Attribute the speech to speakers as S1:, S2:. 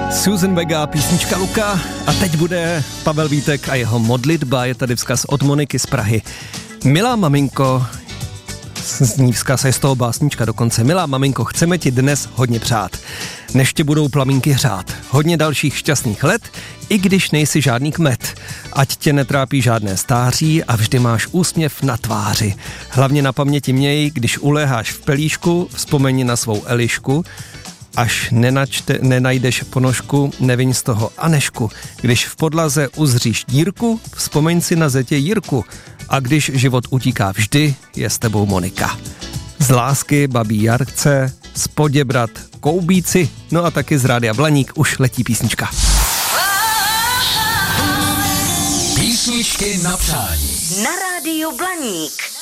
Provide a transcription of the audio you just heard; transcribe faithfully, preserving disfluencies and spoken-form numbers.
S1: Susan Vega, písnička Luka a teď bude Pavel Vítek a jeho modlitba, je tady vzkaz od Moniky z Prahy. Milá maminko, zní vzkaz, je z toho básnička dokonce. Milá maminko, chceme ti dnes hodně přát, než tě budou plamínky hřát. Hodně dalších šťastných let, i když nejsi žádný kmet. Ať tě netrápí žádné stáří a vždy máš úsměv na tváři. Hlavně na paměti měj, když uléháš v pelíšku, vzpomeň na svou Elišku. Až nenačte, nenajdeš ponožku, neviň z toho Anešku. Když v podlaze uzříš dírku, vzpomeň si na zetě Jirku. A když život utíká vždy, je s tebou Monika. Z lásky babí Jarce, z Poděbrat Koubíci, no a taky z Rádia Blaník už letí písnička.
S2: Písničky na přání.
S3: Na Rádiu Blaník.